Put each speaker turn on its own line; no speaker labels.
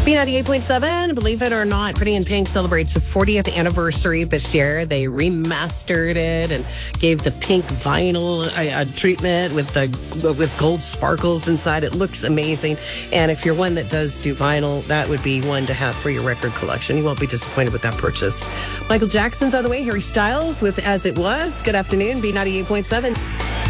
B98.7, believe it or not, Pretty in Pink celebrates the 40th anniversary this year. They remastered it and gave the pink vinyl treatment with gold sparkles inside. It looks amazing. And if you're one that does do vinyl, that would be one to have for your record collection. You won't be disappointed with that purchase. Michael Jackson's on the way. Harry Styles with As It Was. Good afternoon, B98.7.